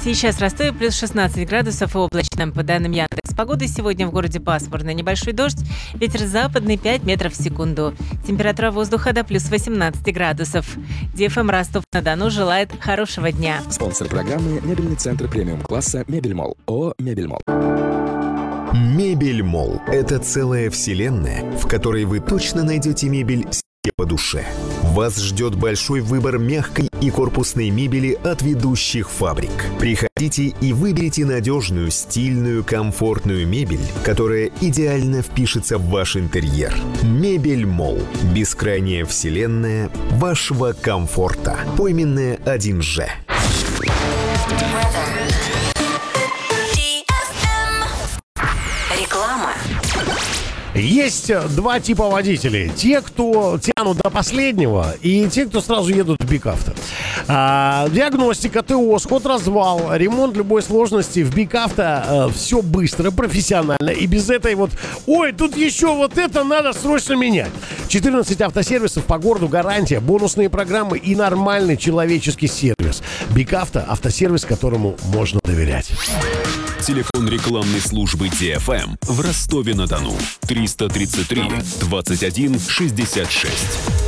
Сейчас в Ростове плюс 16 градусов и облачно. По данным Яндекс.Погоды, сегодня в городе пасмурно, небольшой дождь, ветер западный 5 метров в секунду. Температура воздуха до плюс 18 градусов. ДФМ Ростов-на-Дону желает хорошего дня. Спонсор программы — мебельный центр премиум-класса «Мебельмолл». ООО «Мебельмолл». Мебельмолл – это целая вселенная, в которой вы точно найдете мебель себе по душе. Вас ждет большой выбор мягкой и корпусной мебели от ведущих фабрик. Приходите и выберите надежную, стильную, комфортную мебель, которая идеально впишется в ваш интерьер. Мебельмолл – бескрайняя вселенная вашего комфорта. Пойменная 1Ж. Реклама. Есть два типа водителей. Те, кто тянут до последнего, и те, кто сразу едут в БИК-авто. Диагностика, ТО, сход-развал, ремонт любой сложности в БИК-авто. Все быстро, профессионально. И без этой вот: ой, тут еще вот это надо срочно менять. 14 автосервисов по городу, гарантия, бонусные программы и нормальный человеческий сервис. БИК-авто – автосервис, которому можно доверять. Телефон рекламной службы ДФМ в Ростове-на-Дону 333 21 66.